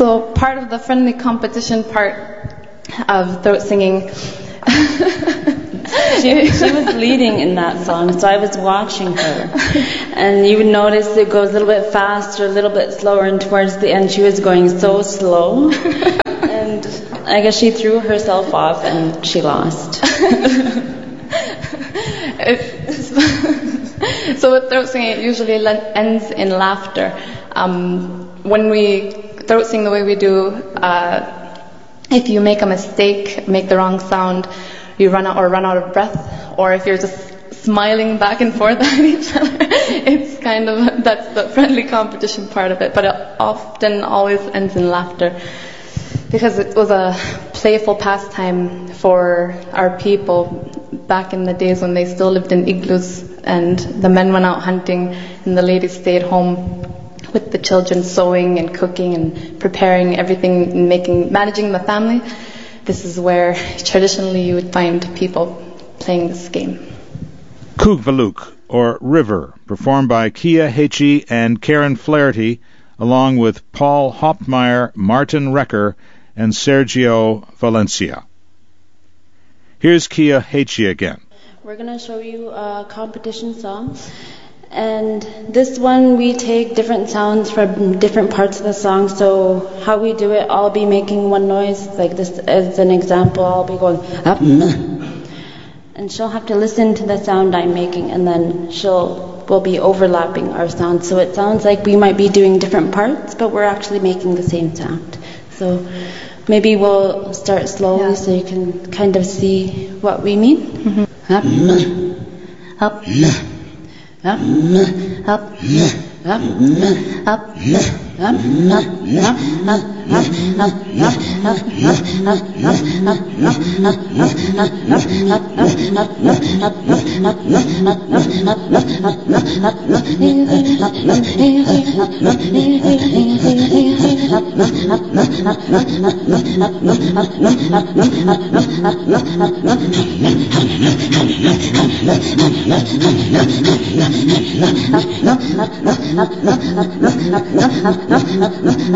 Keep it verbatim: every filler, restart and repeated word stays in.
So part of the friendly competition part of throat singing. she, she was leading in that song, so I was watching her. And you would notice it goes a little bit faster, a little bit slower, and towards the end she was going so slow. And I guess she threw herself off and she lost. So with throat singing, it usually ends in laughter. Um, when we throat sing the way we do, uh, if you make a mistake, make the wrong sound, you run out or run out of breath, or if you're just smiling back and forth at each other, it's kind of, that's the friendly competition part of it. But it often always ends in laughter, because it was a playful pastime for our people back in the days when they still lived in igloos and the men went out hunting and the ladies stayed home with the children, sewing and cooking and preparing everything and making, managing the family. This is where traditionally you would find people playing this game. Cúghaluk, or River, performed by Kia Hechi and Karen Flaherty, along with Paul Hauptmeyer, Martin Recker, and Sergio Valencia. Here's Kia Hechi again. We're going to show you a competition song. And this one we take different sounds from different parts of the song. So how we do it, I'll be making one noise, like this as an example. I'll be going up, and she'll have to listen to the sound I'm making, and then she'll will be overlapping our sounds. So it sounds like we might be doing different parts, but we're actually making the same sound. So maybe we'll start slowly, yeah, so you can kind of see what we mean. Mm-hmm. Up, up, up, up, up, up, up, up,